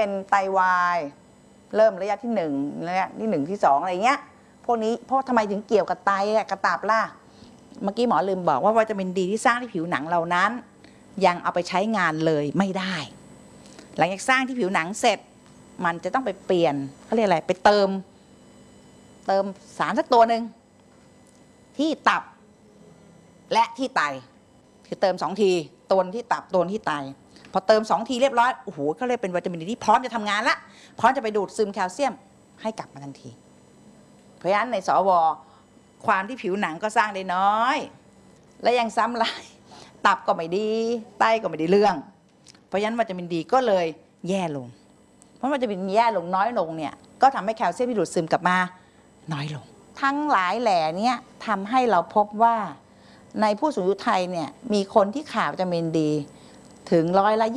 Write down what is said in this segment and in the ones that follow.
เป็นไตวายเริ่มระยะที่1ระยะที่1ที่2อะไรเงี้ยพวกนี้เพราะทำไมถึงเกี่ยวกับไตกระตับล่ะเมื่อกี้หมอลืมบอกว่าวิตามินดีที่สร้างที่ผิวหนังเรานั้นยังเอาไปใช้งานเลยไม่ได้หลังจากสร้างที่ผิวหนังเสร็จมันจะต้องไปเปลี่ยนเขาเรียกอะไรไปเติมสารสักตัวหนึ่งที่ตับและที่ไตคือเติม2 ทีตัวที่ตับตัวที่ไตพอเติม2 ทีเรียบร้อยโอ้โหเขาเรียกเป็นวิตามินดีที่พร้อมจะทำงานละพร้อมจะไปดูดซึมแคลเซียมให้กลับมาทันทีเพราะฉะนั้นในสวความที่ผิวหนังก็สร้างได้น้อยและยังซ้ำลายตับก็ไม่ดีไตก็ไม่ได้เรื่องเพราะฉะนั้นวิตามินดีก็เลยแย่ลงเพราะวิตามินแย่ลงน้อยลงเนี่ยก็ทำให้แคลเซียมที่ดูดซึมกลับมาน้อยลงทั้งหลายแหล่นี้ทำให้เราพบว่าในผู้สูงอายุไทยเนี่ยมีคนที่ขาดวิตามินดีถึง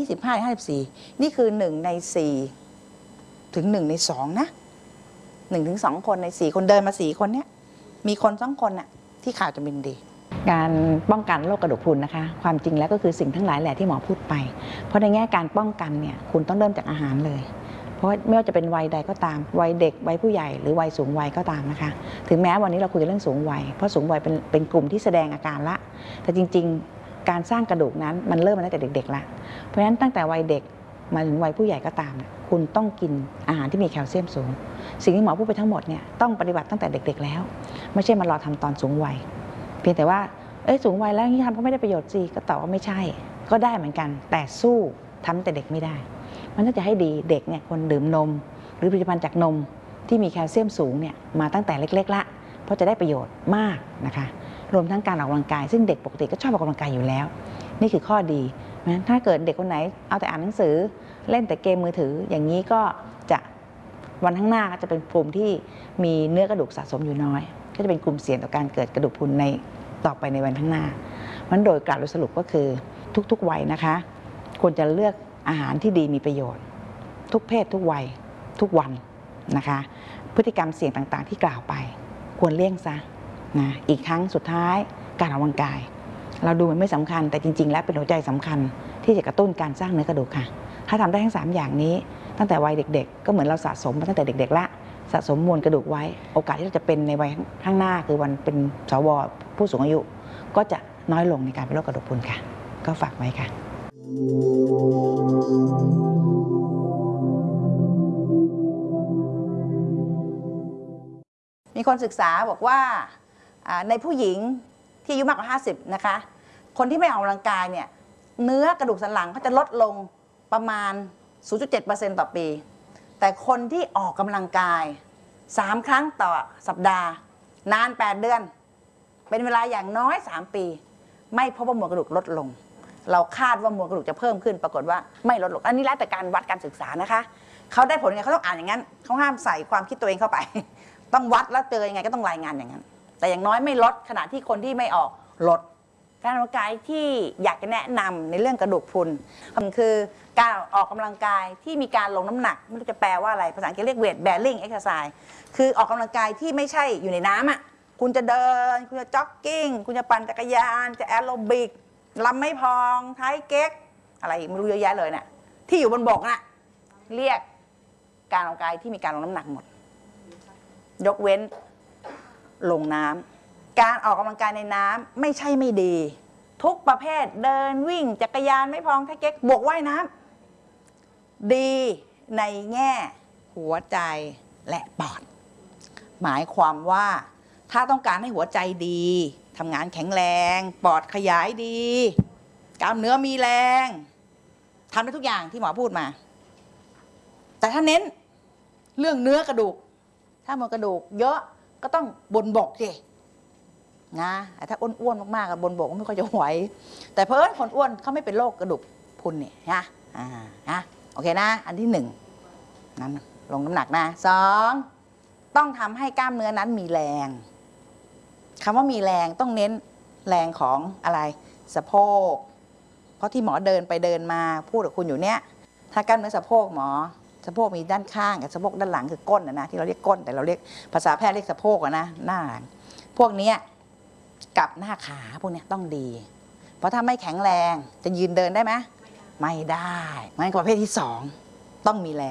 25-54นี่คือ1 ใน 4ถึง1 ใน 2นะ1 ถึง 2 คนใน4คนเดินมา4 คนเนี้ยมีคน2 คนน่ะที่ขาดวิตามินดีการป้องกันโรคกระดูกพรุนนะคะความจริงแล้วก็คือสิ่งทั้งหลายแหละที่หมอพูดไปเพราะในแง่การป้องกันเนี่ยคุณต้องเริ่มจากอาหารเลยเพราะไม่ว่าจะเป็นวัยใดก็ตามวัยเด็กวัยผู้ใหญ่หรือวัยสูงวัยก็ตามนะคะถึงแม้วันนี้เราคุยกันเรื่องสูงวัยเพราะสูงวัยเป็นกลุ่มที่แสดงอาการละแต่จริงๆการสร้างกระดูกนั้นมันเริ่มมาตั้งแต่เด็กๆละเพราะฉะนั้นตั้งแต่วัยเด็กมาถึงวัยผู้ใหญ่ก็ตามคุณต้องกินอาหารที่มีแคลเซียมสูงสิ่งที่หมอพูดไปทั้งหมดเนี่ยต้องปฏิบัติตั้งแต่เด็กๆแล้วไม่ใช่มารอทำตอนสูงวัยเพียงแต่ว่าสูงวัยแล้วนี่ทำก็ไม่ได้ประโยชน์สิก็ตอบว่าไม่ใช่ก็ได้เหมือนกันแต่สู้ทำแต่เด็กไม่ได้มันน่าจะให้ดีเด็กเนี่ยคนดื่มนมหรือผลิตภัณฑ์จากนมที่มีแคลเซียมสูงเนี่ยมาตั้งแต่เล็กๆละเพราะจะได้ประโยชน์มากนะคะรวมทั้งการออกกำลังกายซึ่งเด็กปกติก็ชอบออกกำลังกายอยู่แล้วนี่คือข้อดีนะถ้าเกิดเด็กคนไหนเอาแต่อ่านหนังสือเล่นแต่เกมมือถืออย่างนี้ก็จะวันข้างหน้าก็จะเป็นกลุ่มที่มีเนื้อกระดูกสะสมอยู่น้อยก็จะเป็นกลุ่มเสี่ยงต่อการเกิดกระดูกพรุนในต่อไปในวันข้างหน้ามันโดยกล่าวโดยสรุปก็คือทุกๆวัยนะคะควรจะเลือกอาหารที่ดีมีประโยชน์ทุกเพศทุกวัยทุกวันนะคะพฤติกรรมเสี่ยงต่างๆที่กล่าวไปควรเลี่ยงซะนะอีกทั้งสุดท้ายการออกกำลังกายเราดูมันไม่สำคัญแต่จริงๆแล้วเป็นหัวใจสำคัญที่จะกระตุ้นการสร้างเนื้อกระดูกค่ะถ้าทำได้ทั้ง3 อย่างนี้ตั้งแต่วัยเด็กๆก็เหมือนเราสะสมมาตั้งแต่เด็กๆละสะสมมวลกระดูกไว้โอกาสที่เราจะเป็นในวัยข้างหน้าคือวันเป็นสวผู้สูงอายุก็จะน้อยลงในการเป็นโรคกระดูกพรุนค่ะก็ฝากไว้ค่ะมีคนศึกษาบอกว่าในผู้หญิงที่อายุมากกว่า50นะคะคนที่ไม่ออกกำลังกายเนี่ยเนื้อกระดูกสันหลังเขาจะลดลงประมาณ 0.7% ต่อปีแต่คนที่ออกกำลังกาย3 ครั้งต่อสัปดาห์นาน8 เดือนเป็นเวลาอย่างน้อย3 ปีไม่พบว่ามวลกระดูกลดลงเราคาดว่ามวลกระดูกจะเพิ่มขึ้นปรากฏว่าไม่ลดลงอันนี้แล้วแต่การวัดการศึกษานะคะเขาได้ผลยังไงเขาต้องอ่านอย่างนั้นเขาห้ามใส่ความคิดตัวเองเข้าไปต้องวัดแล้วเจอยังไงก็ต้องรายงานอย่างนั้นแต่อย่างน้อยไม่ลดขณะที่คนที่ไม่ออกลดการออกกำลังกายที่อยากจะแนะนำในเรื่องกระดูกพรุนคือการออกกำลังกายที่มีการลงน้ำหนักไม่รู้จะแปลว่าอะไรภาษาอังกฤษเรียก weight bearing exercise คือออกกำลังกายที่ไม่ใช่อยู่ในน้ำอ่ะคุณจะเดินคุณจะจ็อกกิ้งคุณจะปั่นจักรยานจะแอโรบิกลำไม่พองไทเก๊กอะไรไม่รู้เยอะแยะเลยเนี่ยที่อยู่บนบกน่ะเรียกการออกกำลังกายที่มีการลงน้ำหนักหมดยกเว้นลงน้ำการออกกำลังกายในน้ำไม่ใช่ไม่ดีทุกประเภทเดินวิ่งจักรยานไม่พองไทเก๊กบวกว่ายน้ำดีในแง่หัวใจและปอดหมายความว่าถ้าต้องการให้หัวใจดีทำงานแข็งแรงปอดขยายดีกล้ามเนื้อมีแรงทำได้ทุกอย่างที่หมอพูดมาแต่ถ้าเน้นเรื่องเนื้อกระดูกถ้ามวลกระดูกเยอะก็ต้องบนบกสินะถ้าอ้วนๆมากๆบนบกก็ไม่ค่อยจะไหวแต่เพิ่นคนอ้วนเขาไม่เป็นโรคกระดูกพรุนเนี่ยนะโอเคนะอันที่1นั้นลงน้ำหนักนะ2ต้องทำให้กล้ามเนื้อนั้นมีแรงคำว่ามีแรงต้องเน้นแรงของอะไรสะโพกเพราะที่หมอเดินไปเดินมาพูดกับคุณอยู่เนี้ยถ้ากล้ามเนื้อสะโพกหมอสะโพกมีด้านข้างกับสะโพกด้านหลังคือก้นนะที่เราเรียกก้นแต่เราเรียกภาษาแพทย์เรียกสะโพกนะหน้าหลังพวกนี้กับหน้าขาพวกนี้ต้องดีเพราะถ้าไม่แข็งแรงจะยืนเดินได้ไหมไม่ได้งั้นประเภทที่2ต้องมีแรง